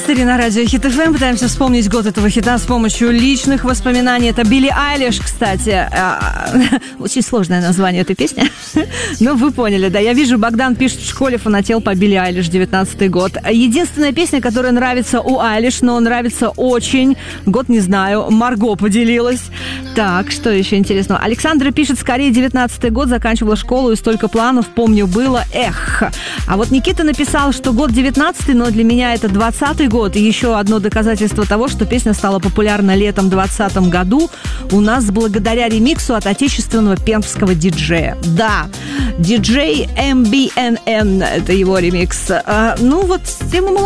Мистери на радио Хит ФМ. Пытаемся вспомнить год этого хита с помощью личных воспоминаний. Это Билли Айлиш, кстати. Очень сложное название этой песни. Ну, вы поняли, да. Я вижу, Богдан пишет, в школе фанател по Билли Айлиш, 19-й год. Единственная песня, которая нравится у Айлиш, но нравится очень. Год не знаю. Марго поделилась. Так, что еще интересного? Александра пишет, скорее 19-й год, заканчивала школу и столько планов, помню, было. Эх. А вот Никита написал, что год 19-й, но для меня это 20-й год. И еще одно доказательство того, что песня стала популярна летом 2020 году у нас благодаря ремиксу от отечественного пермского диджея. Да, диджей MBNN, это его ремикс. Ну вот, тема молодая.